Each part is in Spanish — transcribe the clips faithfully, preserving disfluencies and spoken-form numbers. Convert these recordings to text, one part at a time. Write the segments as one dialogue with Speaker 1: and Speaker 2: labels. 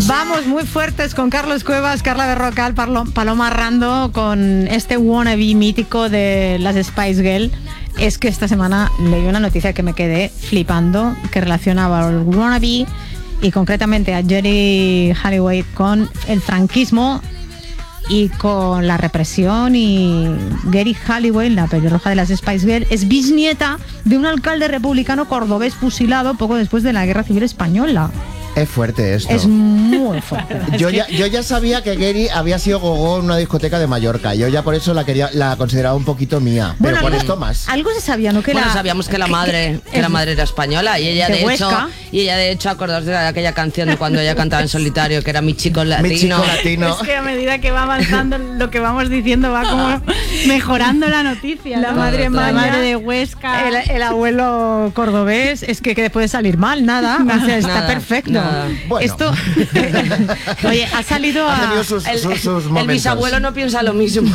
Speaker 1: Vamos muy fuertes con Carlos Cuevas, Carla Berrocal, Paloma Rando, con este wannabe mítico de las Spice Girls. Es que esta semana leí una noticia que me quedé flipando, que relacionaba al wannabe y concretamente a Geri Halliwell con el franquismo y con la represión. Y Geri Halliwell, la pelirroja de las Spice Girls, es bisnieta de un alcalde republicano cordobés fusilado poco después de la Guerra Civil Española.
Speaker 2: Es fuerte esto.
Speaker 1: Es muy fuerte.
Speaker 2: Yo ya, yo ya sabía que Geri había sido gogó en una discoteca de Mallorca. Yo ya por eso la quería, la consideraba un poquito mía. Pero bueno, por esto más.
Speaker 1: Algo se sabía, ¿no? Que
Speaker 3: bueno,
Speaker 1: la,
Speaker 3: sabíamos que la madre, que, que, que la madre era española y ella de, de hecho, y ella de hecho acordaos de aquella canción de cuando ella cantaba en solitario, que era Mi chico latino.
Speaker 2: Mi chico latino.
Speaker 4: Es que a medida que va avanzando lo que vamos diciendo va como mejorando la noticia.
Speaker 1: La
Speaker 4: ¿no?
Speaker 1: madre
Speaker 4: la
Speaker 1: Maya,
Speaker 4: madre de Huesca,
Speaker 1: el, el abuelo cordobés, es que, que puede salir mal, nada. nada o sea, está
Speaker 3: nada,
Speaker 1: perfecto.
Speaker 3: Nada.
Speaker 2: Bueno.
Speaker 1: Esto oye, ha salido a...
Speaker 2: Ha tenido sus,
Speaker 3: el,
Speaker 2: sus, sus
Speaker 3: el bisabuelo no piensa lo mismo.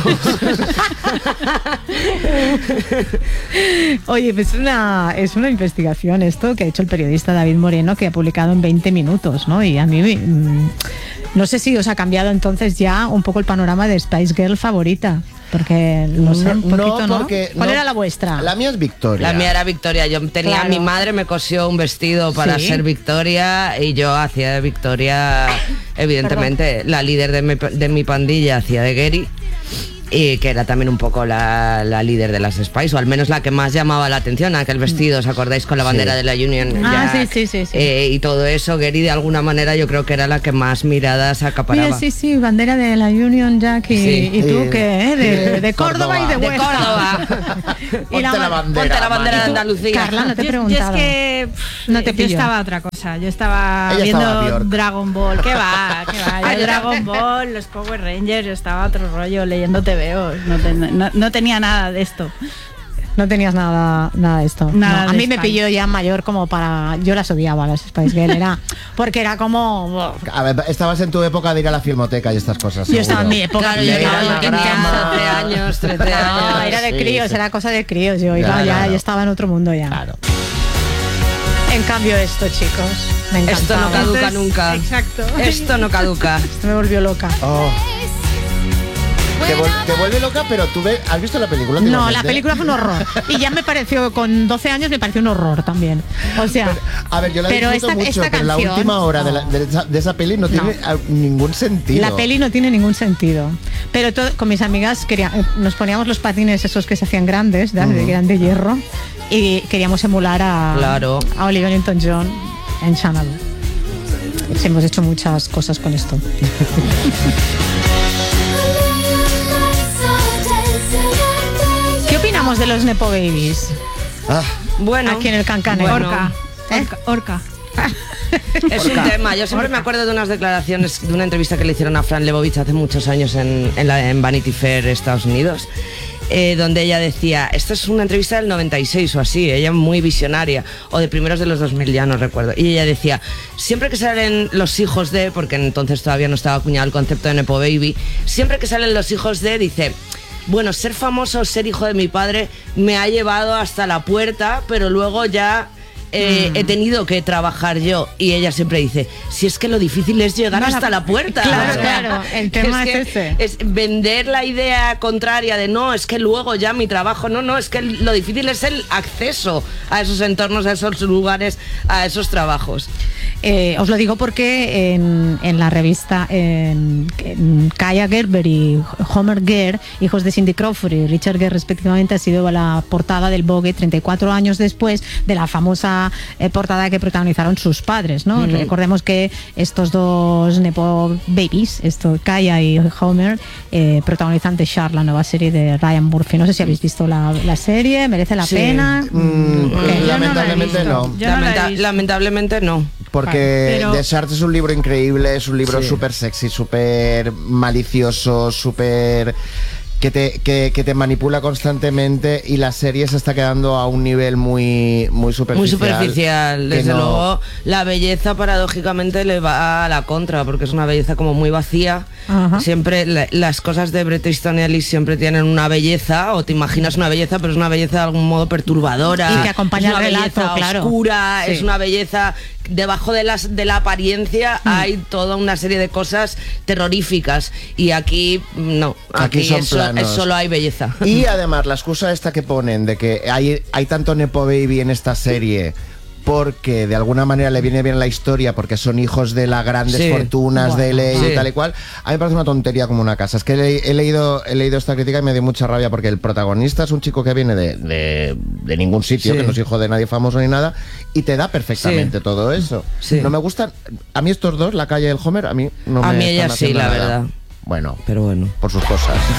Speaker 1: Oye, pues una, es una investigación esto que ha hecho el periodista David Moreno, que ha publicado en veinte minutos, ¿no? Y a mí mmm, no sé si os ha cambiado entonces ya un poco el panorama de Spice Girl favorita. Porque no sé, un poquito,
Speaker 2: no, porque,
Speaker 1: ¿no? ¿Cuál
Speaker 2: no,
Speaker 1: era la vuestra?
Speaker 2: La mía es Victoria.
Speaker 3: La mía era Victoria. Yo tenía,
Speaker 1: claro.
Speaker 3: Mi madre me cosió un vestido para ¿Sí? ser Victoria y yo hacía de Victoria, evidentemente, Perdón. la líder de mi, de mi pandilla hacía de Geri. Y que era también un poco la, la líder de las Spice, o al menos la que más llamaba la atención, aquel vestido, ¿os acordáis? Con la bandera sí. de la Union
Speaker 1: ah,
Speaker 3: Jack,
Speaker 1: sí, sí, sí, sí.
Speaker 3: Eh, y todo eso. Geri de alguna manera yo creo que era la que más miradas acaparaba.
Speaker 1: Mira, sí, sí, bandera de la Union Jack y, sí. y tú, ¿qué? Eh? De, de Córdoba, Córdoba y de Huesca.
Speaker 3: De Córdoba.
Speaker 2: y la,
Speaker 3: la bandera, ponte la bandera de Andalucía.
Speaker 1: Carla, no te he
Speaker 4: yo,
Speaker 1: preguntado.
Speaker 4: Yo es que pff, no te yo estaba a otra cosa. Yo estaba
Speaker 2: Ella
Speaker 4: viendo
Speaker 2: estaba
Speaker 4: Dragon Ball. ¿Qué va? ¿Qué va? Yo Dragon Ball, los Power Rangers, yo estaba a otro rollo leyendo T V Os. No te No, no tenía nada de esto.
Speaker 1: No tenías nada, nada de esto.
Speaker 4: Nada
Speaker 1: no, a
Speaker 4: de
Speaker 1: mí
Speaker 4: Spice.
Speaker 1: me pilló ya mayor como para... Yo las odiaba, las Spice Girls, era... Porque era como...
Speaker 2: A ver, estabas en tu época de ir a la filmoteca y estas cosas.
Speaker 1: Yo
Speaker 2: seguro.
Speaker 1: estaba en mi época.
Speaker 3: Claro, yo estaba yo tenía doce años, trece años.
Speaker 1: No, era de críos,
Speaker 2: sí, sí.
Speaker 1: era cosa de críos. Yo iba
Speaker 2: claro,
Speaker 1: ya,
Speaker 2: claro.
Speaker 1: yo estaba en otro mundo ya.
Speaker 2: Claro.
Speaker 1: En cambio esto, chicos, me encantaba.
Speaker 3: Esto no caduca
Speaker 4: Entonces,
Speaker 3: nunca.
Speaker 4: Exacto.
Speaker 3: Esto no caduca.
Speaker 1: Esto me volvió loca.
Speaker 2: Oh. Te, vol- te vuelve loca, pero tú ves, ¿has visto la película?
Speaker 1: No, la película fue un horror. Y ya me pareció, con doce años me pareció un horror también. O sea,
Speaker 2: pero, a ver, yo la
Speaker 1: pero
Speaker 2: disfruto
Speaker 1: esta,
Speaker 2: mucho,
Speaker 1: esta
Speaker 2: pero
Speaker 1: canción,
Speaker 2: la última hora
Speaker 1: no.
Speaker 2: de, la, de, esa, de esa peli no, no tiene ningún sentido.
Speaker 1: La peli no tiene ningún sentido. Pero todo, con mis amigas quería, nos poníamos los patines esos que se hacían grandes, ¿de? Uh-huh. que eran de hierro, y queríamos emular a,
Speaker 3: claro.
Speaker 1: a Olivia Newton-John en Xanadu. Sí, hemos hecho muchas cosas con esto. ¿Qué opinamos de los Nepo Babies?
Speaker 2: Ah,
Speaker 3: bueno,
Speaker 1: aquí en el Cancaneo.
Speaker 3: Bueno.
Speaker 4: Orca.
Speaker 1: ¿Eh?
Speaker 4: Orca. Orca.
Speaker 3: Es un tema. Yo siempre me acuerdo de unas declaraciones, de una entrevista que le hicieron a Fran Lebowitz hace muchos años en, en, la, en Vanity Fair, Estados Unidos, eh, donde ella decía, esta es una entrevista del noventa y seis o así, ella muy visionaria, o de primeros de los dos mil, ya no recuerdo, y ella decía, siempre que salen los hijos de, porque entonces todavía no estaba acuñado el concepto de Nepo Baby, siempre que salen los hijos de, dice... Bueno, ser famoso, ser hijo de mi padre me ha llevado hasta la puerta, pero luego ya eh, mm. he tenido que trabajar yo. Y ella siempre dice, si es que lo difícil es llegar no, hasta la, la puerta.
Speaker 1: Claro, o sea, claro, el tema es,
Speaker 3: es,
Speaker 1: que ese.
Speaker 3: es vender la idea contraria de no, es que luego ya mi trabajo, no, no, es que lo difícil es el acceso a esos entornos, a esos lugares, a esos trabajos.
Speaker 1: Eh, os lo digo porque en, en la revista en, en Kaya Gerber y Homer Gere, hijos de Cindy Crawford y Richard Gere respectivamente, ha sido la portada del Vogue treinta y cuatro años después de la famosa eh, portada que protagonizaron sus padres, ¿no? Mm-hmm. Recordemos que estos dos Nepo Babies, esto, Kaya y Homer, eh, protagonizan The Shark, la nueva serie de Ryan Murphy. No sé si habéis visto la, la serie, ¿merece la
Speaker 3: sí.
Speaker 1: pena?
Speaker 2: Mm, lamentablemente no.
Speaker 3: no. Lamenta- lamentablemente no.
Speaker 2: Porque
Speaker 4: Pero...
Speaker 2: The Shark es un libro increíble, es un libro súper sí. sexy, súper malicioso, súper... Que te, que, que te manipula constantemente, y la serie se está quedando a un nivel muy, muy superficial.
Speaker 3: Muy superficial, desde
Speaker 2: no...
Speaker 3: luego. La belleza paradójicamente le va a la contra, porque es una belleza como muy vacía. Ajá. Siempre la, las cosas de Bret Easton Ellis siempre tienen una belleza, o te imaginas una belleza, pero es una belleza de algún modo perturbadora.
Speaker 1: Y que acompaña el relato, claro.
Speaker 3: Oscura,
Speaker 1: sí.
Speaker 3: es una belleza debajo de, las, de la apariencia mm. hay toda una serie de cosas terroríficas y aquí no, aquí,
Speaker 2: aquí son
Speaker 3: eso,
Speaker 2: planos.
Speaker 3: Es, solo hay belleza.
Speaker 2: Y además la excusa esta que ponen de que hay, hay tanto Nepo Baby en esta serie porque de alguna manera le viene bien la historia porque son hijos de las grandes sí. fortunas bueno, de ley sí. y tal y cual, a mí me parece una tontería como una casa. Es que he, he, leído, he leído esta crítica y me dio mucha rabia porque el protagonista es un chico que viene de, de, de ningún sitio, sí. que no es hijo de nadie famoso ni nada, y te da perfectamente sí. todo eso. Sí. No me gustan, a mí estos dos, la calle y el Homer, a mí no
Speaker 3: a
Speaker 2: me
Speaker 3: mí ella sí, la
Speaker 2: nada.
Speaker 3: verdad.
Speaker 2: Bueno,
Speaker 3: pero bueno,
Speaker 2: por sus cosas.